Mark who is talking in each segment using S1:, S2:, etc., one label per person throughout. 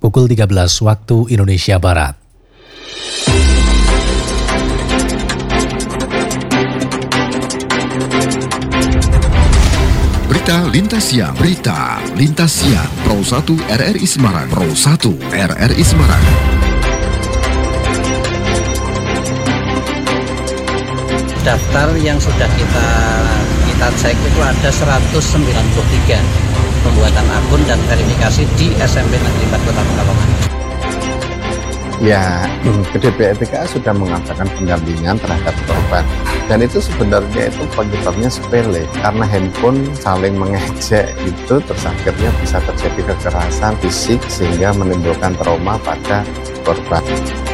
S1: pukul 13 waktu Indonesia Barat.
S2: Berita Lintas Siang. Berita Lintas Siang. Pro 1 RRI Semarang. Pro 1 RRI Semarang.
S3: Daftar yang sudah kita cek itu ada 193 pembuatan akun dan verifikasi di SMP Negeri 4 Kota Pekalongan.
S4: Ya, DPPTK sudah mengatakan pendampingan terhadap korban. Dan itu sebenarnya itu penyebabnya sepele. Karena handphone saling mengejek itu terus akhirnya bisa terjadi kekerasan fisik sehingga menimbulkan trauma pada korban.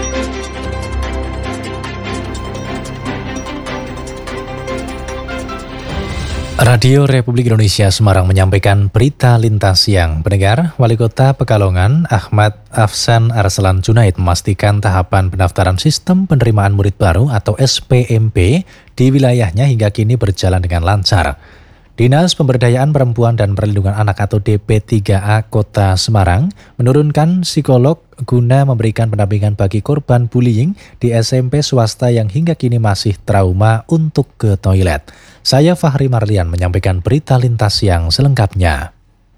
S1: Radio Republik Indonesia Semarang menyampaikan berita lintas siang. Pendengar, Wali Kota Pekalongan Ahmad Afsan Arslan Junaid memastikan tahapan pendaftaran sistem penerimaan murid baru atau SPMB di wilayahnya hingga kini berjalan dengan lancar. Dinas Pemberdayaan Perempuan dan Perlindungan Anak atau DP3A Kota Semarang menurunkan psikolog guna memberikan pendampingan bagi korban bullying di SMP swasta yang hingga kini masih trauma untuk ke toilet. Saya Fahri Marlian menyampaikan berita lintas siang selengkapnya.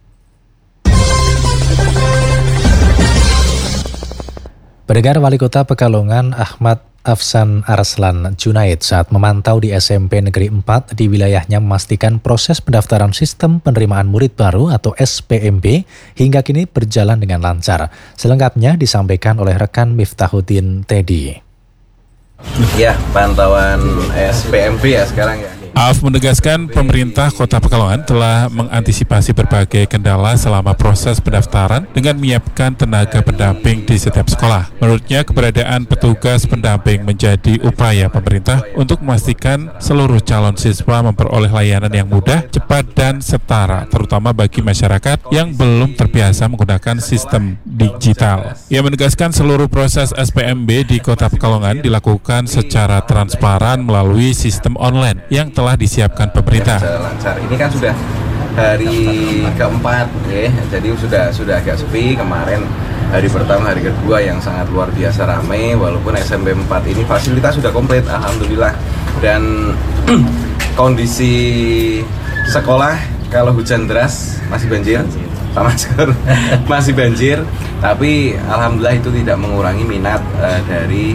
S1: Pendengar, Wali Kota Pekalongan Ahmad Afsan Arslan Junaid saat memantau di SMP Negeri 4 di wilayahnya memastikan proses pendaftaran sistem penerimaan murid baru atau SPMB hingga kini berjalan dengan lancar. Selengkapnya disampaikan oleh rekan Miftahuddin Teddy.
S5: Ya, pantauan SPMB ya sekarang ya.
S6: AAF menegaskan pemerintah Kota Pekalongan telah mengantisipasi berbagai kendala selama proses pendaftaran dengan menyiapkan tenaga pendamping di setiap sekolah. Menurutnya, keberadaan petugas pendamping menjadi upaya pemerintah untuk memastikan seluruh calon siswa memperoleh layanan yang mudah, cepat, dan setara, terutama bagi masyarakat yang belum terbiasa menggunakan sistem digital. Ia menegaskan seluruh proses SPMB di Kota Pekalongan dilakukan secara transparan melalui sistem online yang telah disiapkan pemerintah.
S5: Lancar. Ini kan sudah hari keempat, ya. Jadi sudah agak sepi. Kemarin hari pertama, hari kedua yang sangat luar biasa ramai. Walaupun SMP 4 ini fasilitas sudah komplit, alhamdulillah. Dan kondisi sekolah kalau hujan deras masih banjir, sama masker masih banjir. Tapi alhamdulillah itu tidak mengurangi minat dari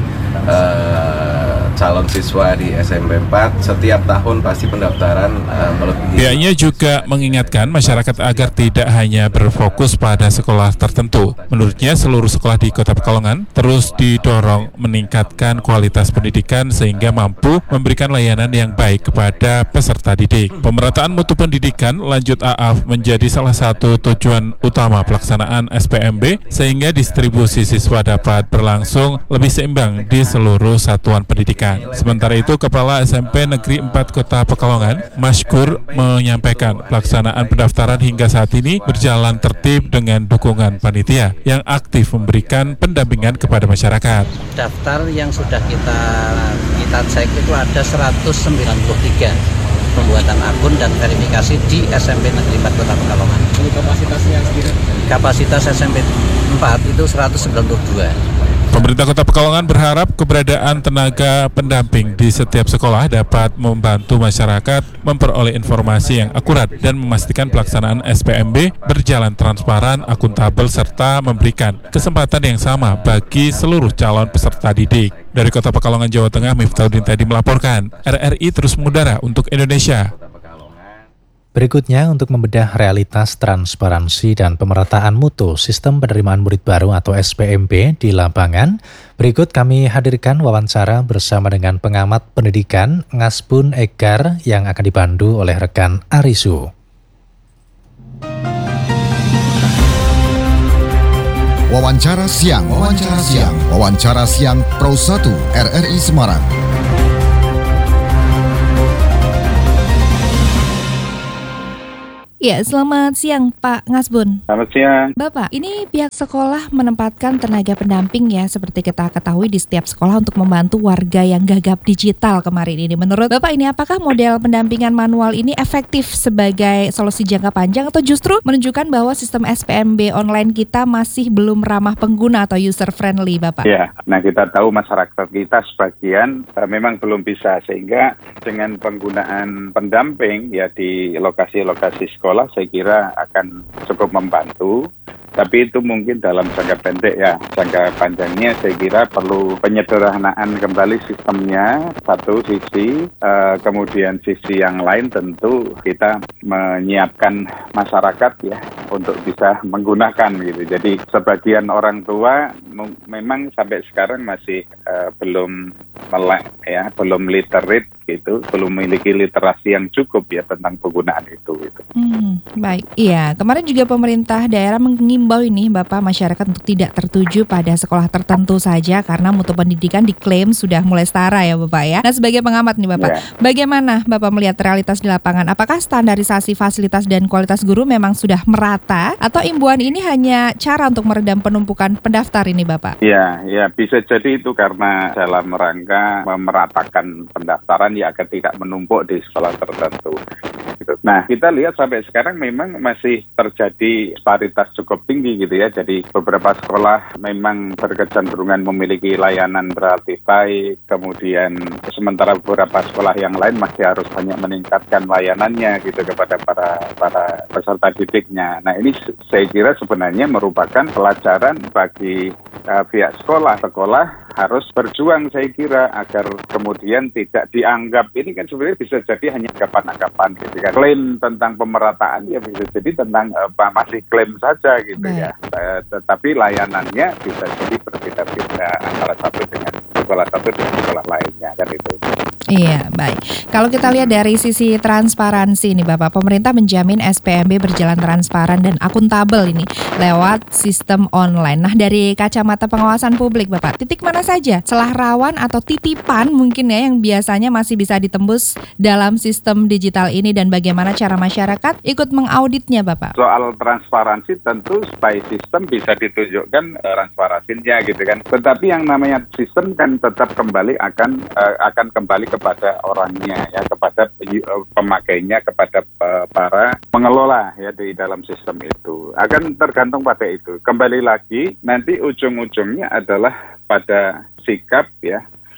S5: calon siswa di SMP 4. Setiap tahun pasti pendaftaran melebihi.
S6: Pihaknya juga mengingatkan masyarakat agar tidak hanya berfokus pada sekolah tertentu. Menurutnya seluruh sekolah di Kota Pekalongan terus didorong meningkatkan kualitas pendidikan sehingga mampu memberikan layanan yang baik kepada peserta didik. Pemerataan mutu pendidikan lanjut AAF menjadi salah satu tujuan utama pelaksanaan SPMB sehingga distribusi siswa dapat berlangsung lebih seimbang di seluruh satuan pendidikan. Sementara itu, Kepala SMP Negeri 4 Kota Pekalongan, Maskur, menyampaikan pelaksanaan pendaftaran hingga saat ini berjalan tertib dengan dukungan panitia yang aktif memberikan pendampingan kepada masyarakat.
S3: Daftar yang sudah kita cek itu ada 193 pembuatan akun dan verifikasi di SMP Negeri 4 Kota Pekalongan.
S7: Ini kapasitasnya sendiri?
S3: Kapasitas SMP 4 itu 192.
S6: Pemerintah Kota Pekalongan berharap keberadaan tenaga pendamping di setiap sekolah dapat membantu masyarakat memperoleh informasi yang akurat dan memastikan pelaksanaan SPMB berjalan transparan, akuntabel, serta memberikan kesempatan yang sama bagi seluruh calon peserta didik. Dari Kota Pekalongan, Jawa Tengah, Miftahuddin Teddy melaporkan. RRI terus mengudara untuk Indonesia.
S1: Berikutnya, untuk membedah realitas transparansi dan pemerataan mutu sistem penerimaan murid baru atau SPMB di lapangan, berikut kami hadirkan wawancara bersama dengan pengamat pendidikan Ngasbun Egar yang akan dipandu oleh rekan Arisu.
S2: Wawancara siang. Wawancara siang Pro 1 RRI Semarang.
S7: Ya, selamat siang Pak Ngasbun.
S8: Selamat siang.
S7: Bapak, ini pihak sekolah menempatkan tenaga pendamping ya, seperti kita ketahui di setiap sekolah untuk membantu warga yang gagap digital kemarin ini. Menurut Bapak ini apakah model pendampingan manual ini efektif sebagai solusi jangka panjang atau justru menunjukkan bahwa sistem SPMB online kita masih belum ramah pengguna atau user friendly, Bapak?
S8: Ya, nah kita tahu masyarakat kita sebagian memang belum bisa, sehingga dengan penggunaan pendamping ya di lokasi-lokasi sekolah saya kira akan cukup membantu. Tapi itu mungkin dalam jangka pendek ya. Jangka panjangnya saya kira perlu penyederhanaan kembali sistemnya, satu sisi. Kemudian sisi yang lain tentu kita menyiapkan masyarakat ya untuk bisa menggunakan gitu. Jadi sebagian orang tua memang sampai sekarang masih belum melek ya, belum literate gitu, belum memiliki literasi yang cukup ya tentang penggunaan itu.
S7: Baik, iya. Kemarin juga pemerintah daerah mengimbau ini Bapak masyarakat untuk tidak tertuju pada sekolah tertentu saja karena mutu pendidikan diklaim sudah mulai setara ya Bapak ya. Nah sebagai pengamat nih Bapak, bagaimana Bapak melihat realitas di lapangan? Apakah standarisasi fasilitas dan kualitas guru memang sudah merata atau imbuan ini hanya cara untuk meredam penumpukan pendaftar ini Bapak?
S8: Ya bisa jadi itu karena dalam rangka memeratakan pendaftaran ya agar tidak menumpuk di sekolah tertentu. Nah, kita lihat sampai sekarang memang masih terjadi disparitas cukup tinggi gitu ya. Jadi beberapa sekolah memang berkecenderungan memiliki layanan relatif baik, kemudian sementara beberapa sekolah yang lain masih harus banyak meningkatkan layanannya gitu kepada para peserta didiknya. Nah, ini saya kira sebenarnya merupakan pelajaran bagi pihak sekolah. Sekolah harus berjuang saya kira agar kemudian tidak dianggap, ini kan sebenarnya bisa jadi hanya anggapan-anggapan gitu kan. Klaim tentang pemerataan ya bisa jadi tentang masih klaim saja gitu ya. Tetapi layanannya bisa jadi berbeda-beda antara satu dengan sekolah lainnya kan itu.
S7: Iya, baik. Kalau kita lihat dari sisi transparansi ini Bapak, pemerintah menjamin SPMB berjalan transparan dan akuntabel ini lewat sistem online. Nah, dari kacamata pengawasan publik Bapak, titik mana saja celah rawan atau titipan mungkin ya yang biasanya masih bisa ditembus dalam sistem digital ini dan bagaimana cara masyarakat ikut mengauditnya Bapak?
S8: Soal transparansi tentu supaya sistem bisa ditunjukkan transparansinya gitu kan. Tetapi yang namanya sistem kan tetap kembali akan kembali kepada orangnya ya, kepada pemakainya, kepada para pengelola ya di dalam sistem itu. Akan tergantung pada itu. Kembali lagi nanti ujung-ujungnya adalah pada sikap ya,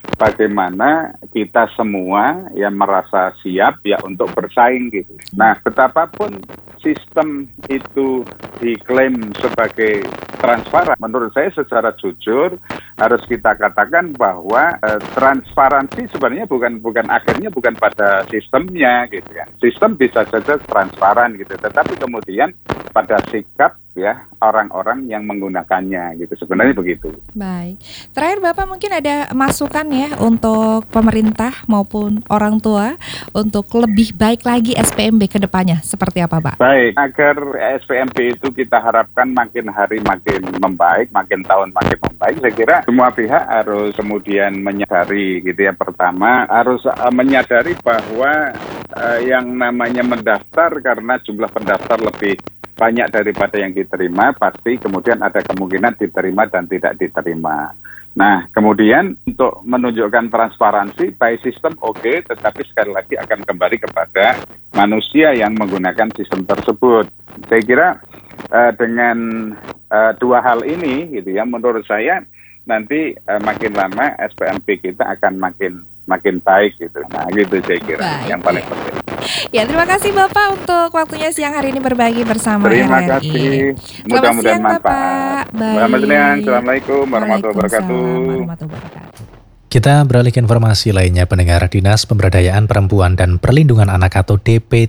S8: bagaimana kita semua yang merasa siap ya untuk bersaing gitu. Nah, betapapun sistem itu diklaim sebagai transparan, menurut saya secara jujur harus kita katakan bahwa transparansi sebenarnya bukan akhirnya bukan pada sistemnya gitu kan. Sistem bisa saja transparan gitu, tetapi kemudian pada sikap ya orang-orang yang menggunakannya gitu, sebenarnya begitu.
S7: Baik, terakhir Bapak mungkin ada masukan ya untuk pemerintah maupun orang tua untuk lebih baik lagi SPMB ke depannya seperti apa Pak?
S8: Baik, agar SPMB itu kita harapkan makin hari makin membaik, makin tahun makin membaik. Saya kira semua pihak harus kemudian menyadari gitu ya. Pertama harus menyadari bahwa yang namanya mendaftar karena jumlah pendaftar lebih banyak daripada yang diterima, pasti kemudian ada kemungkinan diterima dan tidak diterima. Nah, kemudian untuk menunjukkan transparansi, by sistem oke, tetapi sekali lagi akan kembali kepada manusia yang menggunakan sistem tersebut. Saya kira dengan dua hal ini, gitu ya, menurut saya nanti makin lama SPMB kita akan makin baik gitu. Nah, gitu saya kira yang paling penting.
S7: Ya, terima kasih Bapak untuk waktunya siang hari ini berbagi bersama
S8: Terima
S7: RRI.
S8: kasih. Mudah-mudahan manfaat. Assalamualaikum warahmatullahi wabarakatuh.
S1: Kita beralih ke informasi lainnya. Pendengar, Dinas Pemberdayaan Perempuan dan Perlindungan Anak atau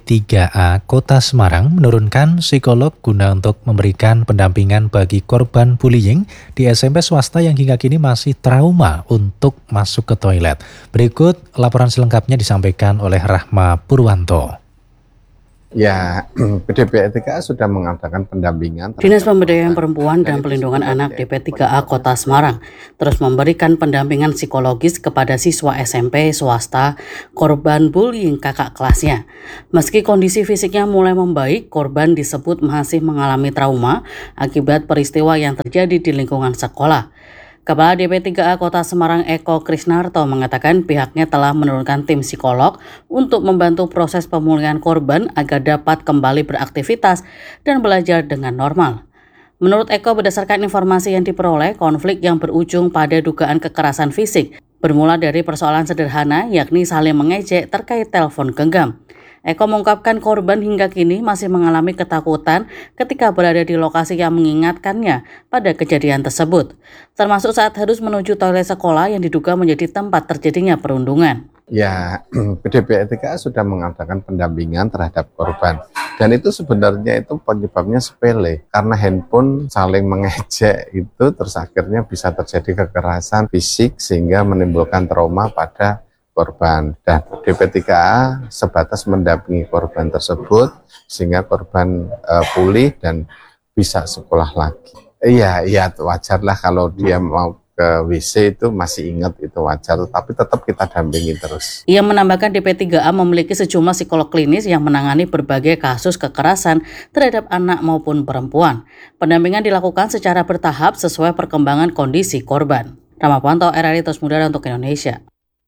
S1: DP3A Kota Semarang menurunkan psikolog guna untuk memberikan pendampingan bagi korban bullying di SMP swasta yang hingga kini masih trauma untuk masuk ke toilet. Berikut laporan selengkapnya disampaikan oleh Rahma Purwanto.
S4: Ya, DP3A sudah mengadakan pendampingan.
S9: Dinas Pemberdayaan Perempuan dan Pelindungan Anak DP3A Kota Semarang terus memberikan pendampingan psikologis kepada siswa SMP swasta korban bullying kakak kelasnya. Meski kondisi fisiknya mulai membaik, korban disebut masih mengalami trauma akibat peristiwa yang terjadi di lingkungan sekolah. Kepala DP3A Kota Semarang Eko Krisnarto mengatakan pihaknya telah menurunkan tim psikolog untuk membantu proses pemulihan korban agar dapat kembali beraktivitas dan belajar dengan normal. Menurut Eko, berdasarkan informasi yang diperoleh, konflik yang berujung pada dugaan kekerasan fisik bermula dari persoalan sederhana yakni saling mengejek terkait telepon genggam. Eko mengungkapkan korban hingga kini masih mengalami ketakutan ketika berada di lokasi yang mengingatkannya pada kejadian tersebut, termasuk saat harus menuju toilet sekolah yang diduga menjadi tempat terjadinya perundungan.
S4: Ya, DP3A sudah mengadakan pendampingan terhadap korban. Dan itu sebenarnya itu penyebabnya sepele. Karena handphone saling mengejek itu terus akhirnya bisa terjadi kekerasan fisik sehingga menimbulkan trauma pada korban. Dan DP3A sebatas mendampingi korban tersebut sehingga korban pulih dan bisa sekolah lagi. Iya wajarlah kalau dia mau ke WC itu masih ingat, itu wajar, tapi tetap kita dampingi terus.
S9: Ia menambahkan DP3A memiliki sejumlah psikolog klinis yang menangani berbagai kasus kekerasan terhadap anak maupun perempuan. Pendampingan dilakukan secara bertahap sesuai perkembangan kondisi korban. Ramapanto, RRI Terus Mudara untuk Indonesia.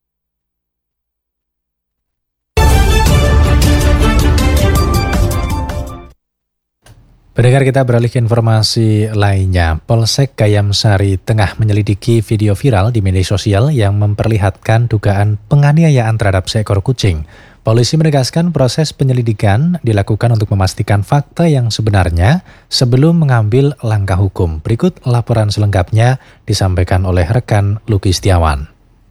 S1: Pendengar, kita beralih ke informasi lainnya. Polsek Gayam Sari tengah menyelidiki video viral di media sosial yang memperlihatkan dugaan penganiayaan terhadap seekor kucing. Polisi menegaskan proses penyelidikan dilakukan untuk memastikan fakta yang sebenarnya sebelum mengambil langkah hukum. Berikut laporan selengkapnya disampaikan oleh rekan Luki Setiawan.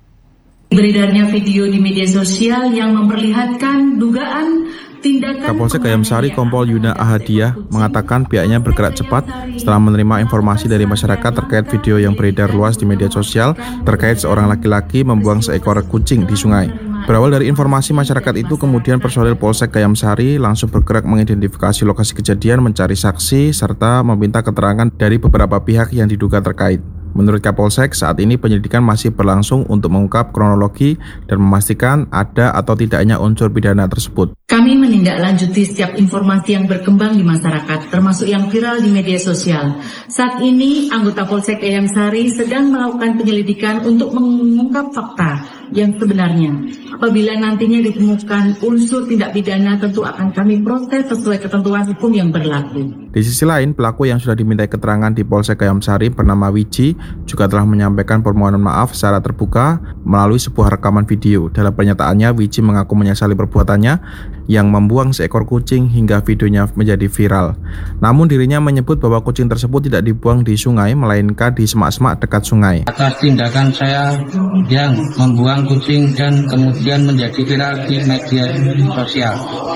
S10: Beredarnya video di media sosial yang memperlihatkan dugaan
S11: Kapolsek Gayam Sari Kompol Yuna Ahadiah mengatakan pihaknya bergerak cepat setelah menerima informasi dari masyarakat terkait video yang beredar luas di media sosial terkait seorang laki-laki membuang seekor kucing di sungai. Berawal dari informasi masyarakat itu, kemudian personil Polsek Gayam Sari langsung bergerak mengidentifikasi lokasi kejadian, mencari saksi, serta meminta keterangan dari beberapa pihak yang diduga terkait. Menurut Kapolsek, saat ini penyelidikan masih berlangsung untuk mengungkap kronologi dan memastikan ada atau tidaknya unsur pidana tersebut.
S10: Kami menindaklanjuti setiap informasi yang berkembang di masyarakat, termasuk yang viral di media sosial. Saat ini, anggota Polsek Gayam Sari sedang melakukan penyelidikan untuk mengungkap fakta yang sebenarnya. Apabila nantinya ditemukan unsur tindak pidana, tentu akan kami proses sesuai ketentuan hukum yang berlaku.
S11: Di sisi lain, pelaku yang sudah dimintai keterangan di Polsek Gayam Sari bernama Wiji juga telah menyampaikan permohonan maaf secara terbuka melalui sebuah rekaman video. Dalam pernyataannya, Wiji mengaku menyesali perbuatannya yang membuang seekor kucing hingga videonya menjadi viral. Namun dirinya menyebut bahwa kucing tersebut tidak dibuang di sungai, melainkan di semak-semak dekat sungai.
S3: Atas tindakan saya yang membuang kucing dan kemudian menjadi viral di media sosial.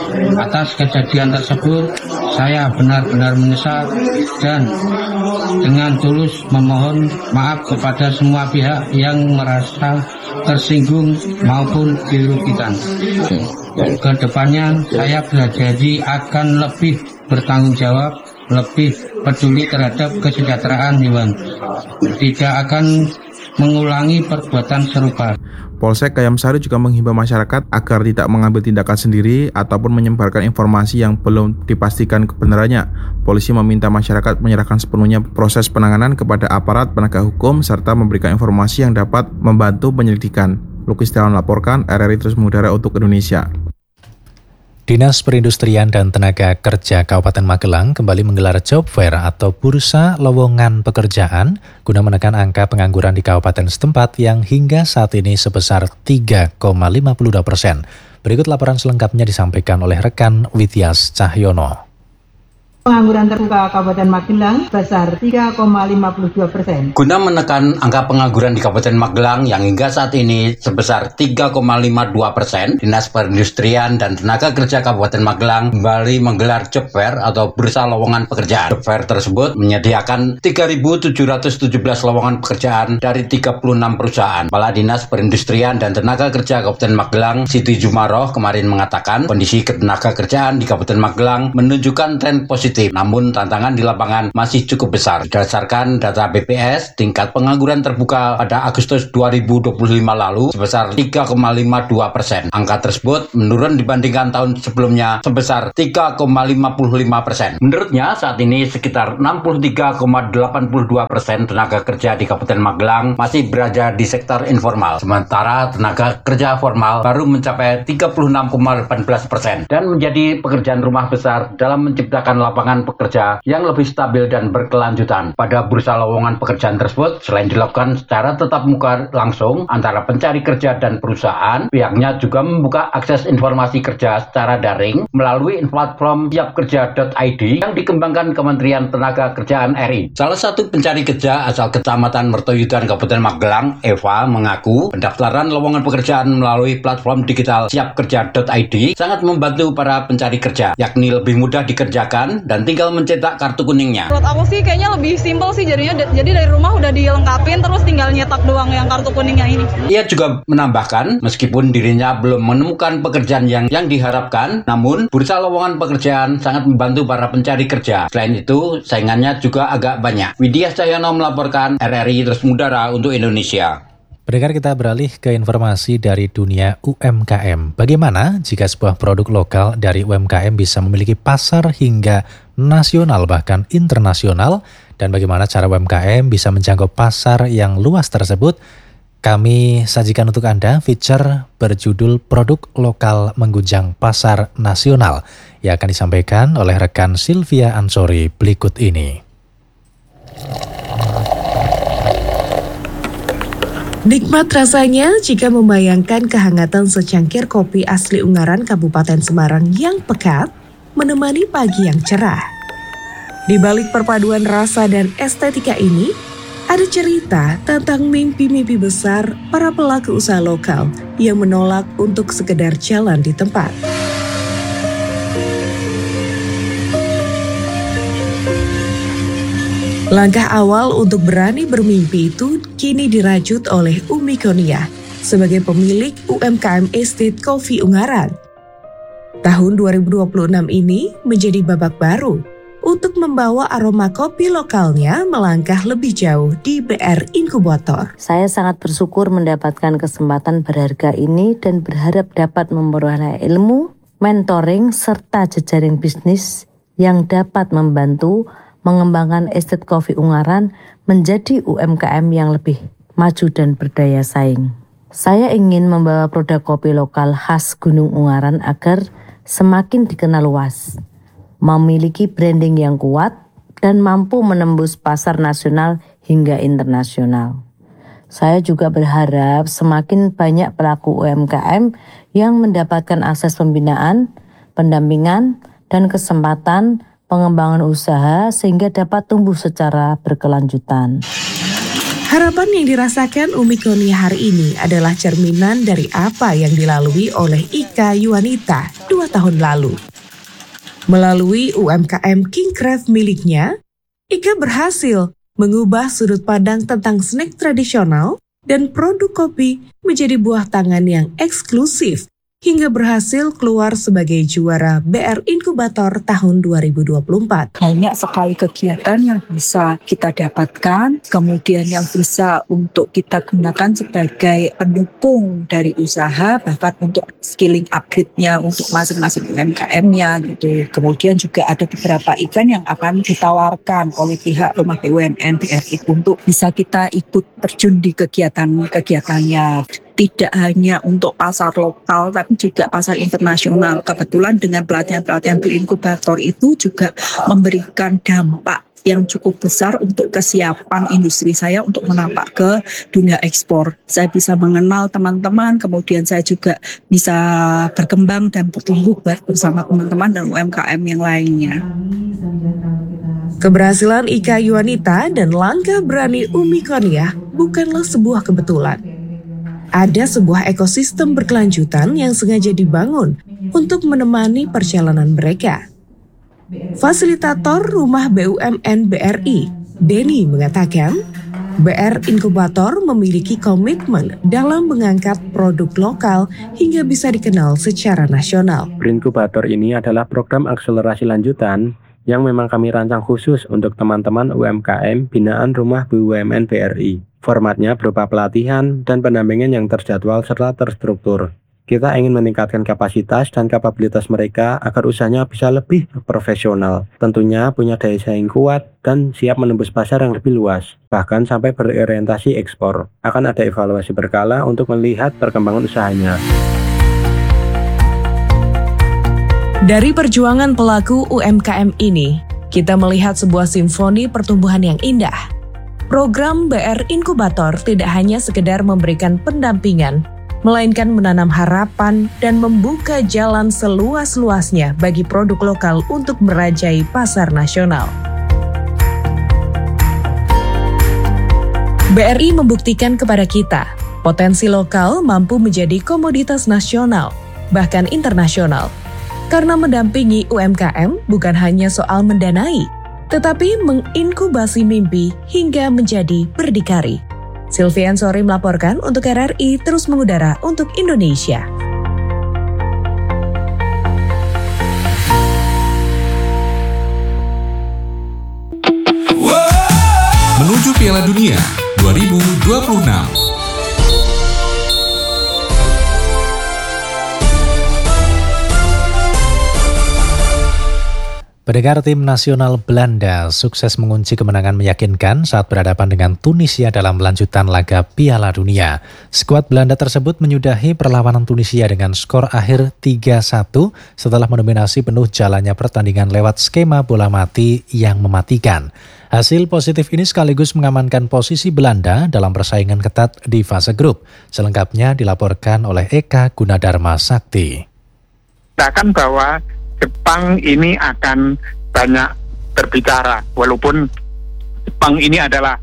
S3: Atas kejadian tersebut, saya benar-benar menyesal dan dengan tulus memohon maaf kepada semua pihak yang merasa tersinggung maupun dirugikan. Kedepannya saya berjanji akan lebih bertanggung jawab, lebih peduli terhadap kesejahteraan hewan. Tidak akan mengulangi perbuatan serupa.
S11: Polsek Gayam Sari juga menghimbau masyarakat agar tidak mengambil tindakan sendiri ataupun menyebarkan informasi yang belum dipastikan kebenarannya. Polisi meminta masyarakat menyerahkan sepenuhnya proses penanganan kepada aparat penegak hukum serta memberikan informasi yang dapat membantu penyelidikan. Luki Setiawan laporkan, RRI Terus Mengudara untuk Indonesia.
S1: Dinas Perindustrian dan Tenaga Kerja Kabupaten Magelang kembali menggelar job fair atau bursa lowongan pekerjaan guna menekan angka pengangguran di kabupaten setempat yang hingga saat ini sebesar 3,52%. Berikut laporan selengkapnya disampaikan oleh rekan Wityas Cahyono.
S12: Pengangguran terbuka Kabupaten Magelang sebesar 3,52%.
S13: Guna menekan angka pengangguran di Kabupaten Magelang yang hingga saat ini sebesar 3,52%, Dinas Perindustrian dan Tenaga Kerja Kabupaten Magelang kembali menggelar job fair atau bursa lowongan pekerjaan. Job fair tersebut menyediakan 3.717 lowongan pekerjaan dari 36 perusahaan. Kepala Dinas Perindustrian dan Tenaga Kerja Kabupaten Magelang, Siti Jumaroh, kemarin mengatakan kondisi ketenaga kerjaan di Kabupaten Magelang menunjukkan tren positif. Namun tantangan di lapangan masih cukup besar. Berdasarkan data BPS, tingkat pengangguran terbuka pada Agustus 2025 lalu sebesar 3,52%. Angka tersebut menurun dibandingkan tahun sebelumnya sebesar 3,55%. Menurutnya saat ini sekitar 63,82% tenaga kerja di Kabupaten Magelang masih berada di sektor informal. Sementara tenaga kerja formal baru mencapai 36,18% dan menjadi pekerjaan rumah besar dalam menciptakan lapangan pekerja yang lebih stabil dan berkelanjutan. Pada bursa lowongan pekerjaan tersebut, selain dilakukan secara tatap muka langsung antara pencari kerja dan perusahaan, pihaknya juga membuka akses informasi kerja secara daring melalui platform siapkerja.id yang dikembangkan Kementerian Tenaga Kerjaan RI. Salah satu pencari kerja asal Kecamatan Mertoyudan, Kabupaten Magelang, Eva, mengaku pendaftaran lowongan pekerjaan melalui platform digital siapkerja.id sangat membantu para pencari kerja, yakni lebih mudah dikerjakan dan tinggal mencetak kartu kuningnya.
S14: Menurut aku sih kayaknya lebih simpel sih jadinya, jadi dari rumah udah dilengkapin terus tinggal nyetak doang yang kartu kuningnya ini.
S13: Ia juga menambahkan meskipun dirinya belum menemukan pekerjaan yang diharapkan, namun bursa lowongan pekerjaan sangat membantu para pencari kerja. Selain itu, saingannya juga agak banyak. Widya Cahyono melaporkan, RRI Terus Mudara untuk Indonesia.
S1: Pendengar, kita beralih ke informasi dari dunia UMKM. Bagaimana jika sebuah produk lokal dari UMKM bisa memiliki pasar hingga nasional bahkan internasional? Dan bagaimana cara UMKM bisa menjangkau pasar yang luas tersebut? Kami sajikan untuk Anda feature berjudul Produk Lokal Mengguncang Pasar Nasional yang akan disampaikan oleh rekan Sylvia Ansori berikut ini.
S15: Nikmat rasanya jika membayangkan kehangatan secangkir kopi asli Ungaran Kabupaten Semarang yang pekat menemani pagi yang cerah. Di balik perpaduan rasa dan estetika ini, ada cerita tentang mimpi-mimpi besar para pelaku usaha lokal yang menolak untuk sekedar jalan di tempat. Langkah awal untuk berani bermimpi itu kini dirajut oleh Umi Konia sebagai pemilik UMKM Estate Coffee Ungaran. Tahun 2026 ini menjadi babak baru untuk membawa aroma kopi lokalnya melangkah lebih jauh di BR Inkubator.
S16: Saya sangat bersyukur mendapatkan kesempatan berharga ini dan berharap dapat memperoleh ilmu, mentoring, serta jejaring bisnis yang dapat membantu mengembangkan Estate Coffee Ungaran menjadi UMKM yang lebih maju dan berdaya saing. Saya ingin membawa produk kopi lokal khas Gunung Ungaran agar semakin dikenal luas, memiliki branding yang kuat, dan mampu menembus pasar nasional hingga internasional. Saya juga berharap semakin banyak pelaku UMKM yang mendapatkan akses pembinaan, pendampingan, dan kesempatan pengembangan usaha sehingga dapat tumbuh secara berkelanjutan.
S15: Harapan yang dirasakan Umi Konia hari ini adalah cerminan dari apa yang dilalui oleh Ika Yuanita 2 tahun lalu. Melalui UMKM King Craft miliknya, Ika berhasil mengubah sudut pandang tentang snack tradisional dan produk kopi menjadi buah tangan yang eksklusif, hingga berhasil keluar sebagai juara BR Inkubator tahun 2024.
S17: Banyak sekali kegiatan yang bisa kita dapatkan, kemudian yang bisa untuk kita gunakan sebagai pendukung dari usaha, bahkan untuk skilling upgrade-nya untuk masing-masing UMKM-nya gitu. Kemudian juga ada beberapa event yang akan ditawarkan oleh pihak Rumah BUMN BRI untuk bisa kita ikut terjun di kegiatan-kegiatannya. tidak hanya untuk pasar lokal tapi juga pasar internasional. Kebetulan dengan pelatihan-pelatihan berinkubator itu juga memberikan dampak yang cukup besar untuk kesiapan industri saya untuk menapak ke dunia ekspor. Saya bisa mengenal teman-teman, kemudian saya juga bisa berkembang dan bertumbuh bersama teman-teman dan UMKM yang lainnya.
S15: Keberhasilan Ika Yuanita dan langkah berani Umi Qoniah bukanlah sebuah kebetulan. Ada sebuah ekosistem berkelanjutan yang sengaja dibangun untuk menemani perjalanan mereka. Fasilitator Rumah BUMN BRI, Denny mengatakan, BR Inkubator memiliki komitmen dalam mengangkat produk lokal hingga bisa dikenal secara nasional.
S18: Berinkubator ini adalah program akselerasi lanjutan yang memang kami rancang khusus untuk teman-teman UMKM binaan Rumah BUMN BRI. Formatnya berupa pelatihan dan pendampingan yang terjadwal serta terstruktur. Kita ingin meningkatkan kapasitas dan kapabilitas mereka agar usahanya bisa lebih profesional. Tentunya punya daya saing kuat dan siap menembus pasar yang lebih luas, bahkan sampai berorientasi ekspor. Akan ada evaluasi berkala untuk melihat perkembangan usahanya.
S15: Dari perjuangan pelaku UMKM ini, kita melihat sebuah simfoni pertumbuhan yang indah. Program BR Inkubator tidak hanya sekedar memberikan pendampingan, melainkan menanam harapan dan membuka jalan seluas-luasnya bagi produk lokal untuk merajai pasar nasional. BRI membuktikan kepada kita, potensi lokal mampu menjadi komoditas nasional, bahkan internasional. Karena mendampingi UMKM bukan hanya soal mendanai, tetapi menginkubasi mimpi hingga menjadi berdikari. Silvian Sori melaporkan untuk RRI terus mengudara untuk Indonesia.
S19: Menuju Piala Dunia 2026.
S1: Pendengar, tim nasional Belanda sukses mengunci kemenangan meyakinkan saat berhadapan dengan Tunisia dalam lanjutan laga Piala Dunia. Skuad Belanda tersebut menyudahi perlawanan Tunisia dengan skor akhir 3-1 setelah mendominasi penuh jalannya pertandingan lewat skema bola mati yang mematikan. Hasil positif ini sekaligus mengamankan posisi Belanda dalam persaingan ketat di fase grup. Selengkapnya dilaporkan oleh Eka Gunadarma Sakti.
S8: Katakan bahwa Jepang ini akan banyak berbicara, walaupun Jepang ini adalah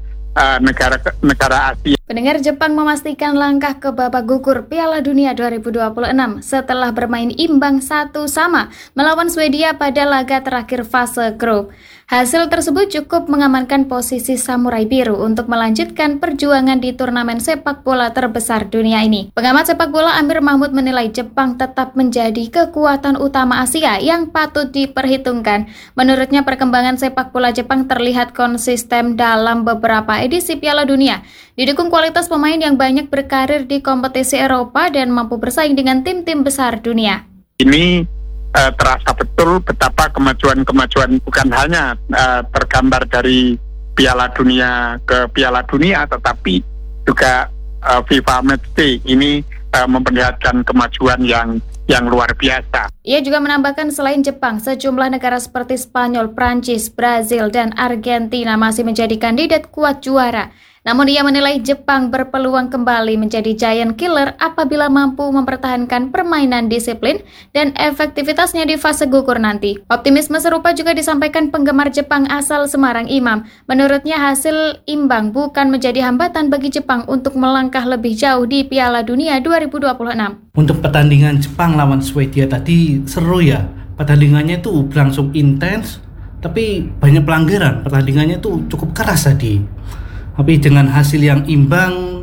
S8: negara Asia.
S20: Pendengar, Jepang memastikan langkah ke babak gugur Piala Dunia 2026 setelah bermain imbang 1-1 melawan Swedia pada laga terakhir fase grup. Hasil tersebut cukup mengamankan posisi Samurai Biru untuk melanjutkan perjuangan di turnamen sepak bola terbesar dunia ini. Pengamat sepak bola Amir Mahmud menilai Jepang tetap menjadi kekuatan utama Asia yang patut diperhitungkan. Menurutnya, perkembangan sepak bola Jepang terlihat konsisten dalam beberapa edisi Piala Dunia. Didukung kualitas pemain yang banyak berkarir di kompetisi Eropa dan mampu bersaing dengan tim-tim besar dunia.
S8: Ini terasa betul betapa kemajuan bukan hanya tergambar dari Piala Dunia ke Piala Dunia, tetapi juga FIFA Matchday ini memperlihatkan kemajuan yang luar biasa.
S20: Ia juga menambahkan selain Jepang, sejumlah negara seperti Spanyol, Prancis, Brazil, dan Argentina masih menjadi kandidat kuat juara. Namun ia menilai Jepang berpeluang kembali menjadi giant killer apabila mampu mempertahankan permainan disiplin dan efektivitasnya di fase gugur nanti. Optimisme serupa juga disampaikan penggemar Jepang asal Semarang, Imam. Menurutnya hasil imbang bukan menjadi hambatan bagi Jepang untuk melangkah lebih jauh di Piala Dunia 2026.
S21: Untuk pertandingan Jepang lawan Swedia tadi seru ya. Pertandingannya itu berlangsung intens, tapi banyak pelanggaran. Pertandingannya itu cukup keras tadi. Tapi dengan hasil yang imbang,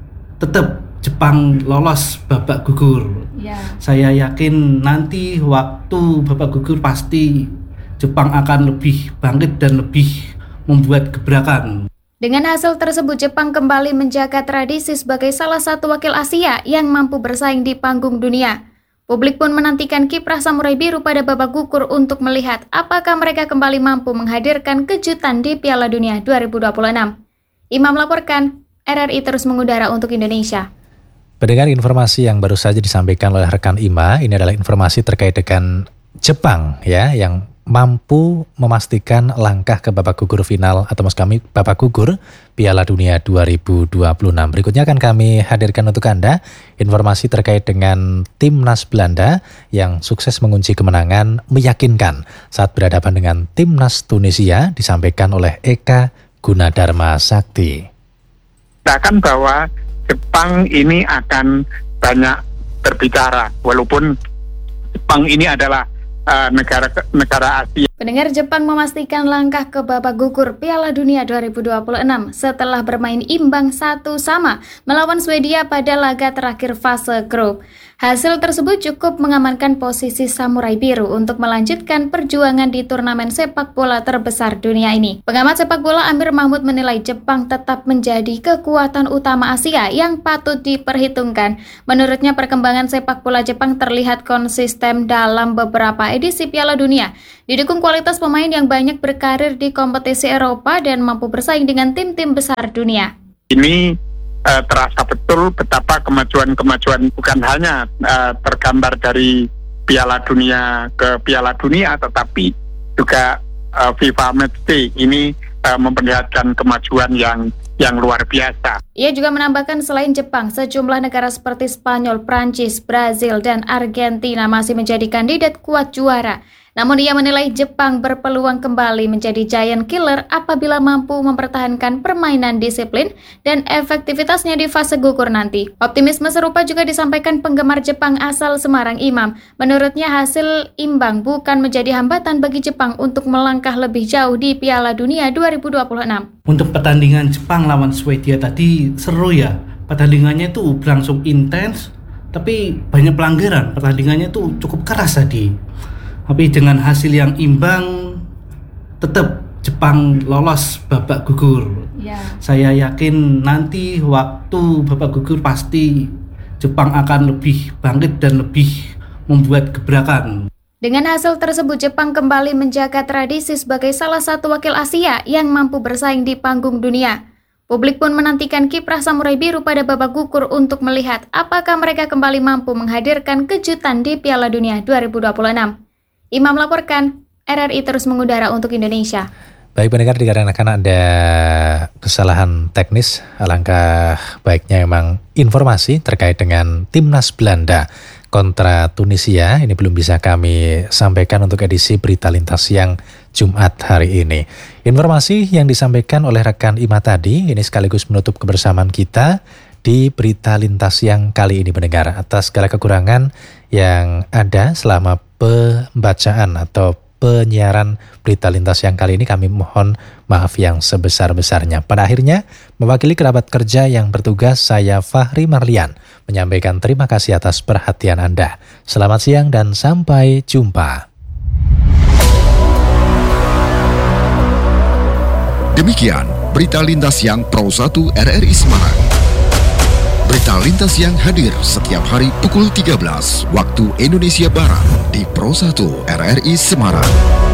S21: tetap Jepang lolos babak gugur. Saya yakin nanti waktu babak gugur pasti Jepang akan lebih bangkit dan lebih membuat gebrakan.
S20: Dengan hasil tersebut, Jepang kembali menjaga tradisi sebagai salah satu wakil Asia yang mampu bersaing di panggung dunia. Publik pun menantikan kiprah Samurai Biru pada babak gugur untuk melihat apakah mereka kembali mampu menghadirkan kejutan di Piala Dunia 2026. Imam laporkan, RRI terus mengudara untuk Indonesia.
S1: Pendengar, informasi yang baru saja disampaikan oleh rekan Ima ini adalah informasi terkait dengan Jepang ya, yang mampu memastikan langkah ke babak gugur final atau maksud kami babak gugur Piala Dunia 2026. Berikutnya akan kami hadirkan untuk Anda informasi terkait dengan Timnas Belanda yang sukses mengunci kemenangan meyakinkan saat berhadapan dengan Timnas Tunisia, disampaikan oleh Eka Gunadarma Sakti.
S5: Katakan bahwa Jepang ini akan banyak berbicara, walaupun Jepang ini adalah negara Asia.
S20: Pendengar, Jepang memastikan langkah ke babak gugur Piala Dunia 2026 setelah bermain imbang 1-1 melawan Swedia pada laga terakhir fase grup. Hasil tersebut cukup mengamankan posisi Samurai Biru untuk melanjutkan perjuangan di turnamen sepak bola terbesar dunia ini. Pengamat sepak bola Amir Mahmud menilai Jepang tetap menjadi kekuatan utama Asia yang patut diperhitungkan. Menurutnya, perkembangan sepak bola Jepang terlihat konsisten dalam beberapa edisi Piala Dunia, didukung kualitas pemain yang banyak berkarir di kompetisi Eropa dan mampu bersaing dengan tim-tim besar dunia.
S5: Ini terasa betul betapa kemajuan bukan hanya tergambar dari Piala Dunia ke Piala Dunia, tetapi juga FIFA Matchday ini memperlihatkan kemajuan yang luar biasa.
S20: Ia juga menambahkan selain Jepang, sejumlah negara seperti Spanyol, Prancis, Brazil, dan Argentina masih menjadi kandidat kuat juara. Namun ia menilai Jepang berpeluang kembali menjadi giant killer apabila mampu mempertahankan permainan disiplin dan efektivitasnya di fase gugur nanti. Optimisme serupa juga disampaikan penggemar Jepang asal Semarang, Imam. Menurutnya hasil imbang bukan menjadi hambatan bagi Jepang untuk melangkah lebih jauh di Piala Dunia 2026.
S21: Untuk pertandingan Jepang lawan Swedia tadi seru ya. Pertandingannya itu berlangsung intens, tapi banyak pelanggaran. Pertandingannya itu cukup keras tadi. Tapi dengan hasil yang imbang, tetap Jepang lolos babak gugur. Saya yakin nanti waktu babak gugur pasti Jepang akan lebih bangkit dan lebih membuat gebrakan.
S20: Dengan hasil tersebut, Jepang kembali menjaga tradisi sebagai salah satu wakil Asia yang mampu bersaing di panggung dunia. Publik pun menantikan kiprah Samurai Biru pada babak gugur untuk melihat apakah mereka kembali mampu menghadirkan kejutan di Piala Dunia 2026. Imam melaporkan, RRI terus mengudara untuk Indonesia.
S1: Baik pendengar, dikarenakan ada kesalahan teknis, alangkah baiknya memang informasi terkait dengan Timnas Belanda kontra Tunisia ini belum bisa kami sampaikan untuk edisi Berita Lintas Siang Jumat hari ini. Informasi yang disampaikan oleh rekan Ima tadi ini sekaligus menutup kebersamaan kita di Berita Lintas Siang kali ini pendengar. Atas segala kekurangan yang ada selama pembacaan atau penyiaran Berita Lintas Siang kali ini, kami mohon maaf yang sebesar-besarnya. Pada akhirnya, mewakili kerabat kerja yang bertugas, saya Fahri Marlian menyampaikan terima kasih atas perhatian Anda. Selamat siang dan sampai jumpa.
S2: Demikian Berita Lintas Siang Pro 1 RRI Semarang. Berita Lintas Siang hadir setiap hari pukul 13 waktu Indonesia Barat di Pro 1 RRI Semarang.